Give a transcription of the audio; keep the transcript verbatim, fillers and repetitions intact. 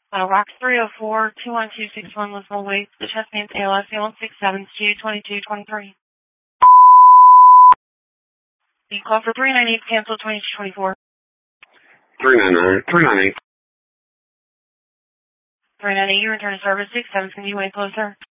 Uh, Rocks three oh four, two one two six one, Lisbon Wait. The chest man's A L S one six seven two twenty-two twenty-three. You call for three nine eight, cancel twenty-two twenty-four. three nine nine, three nine eight. three nine eight, you return to service six seven, can you wait closer?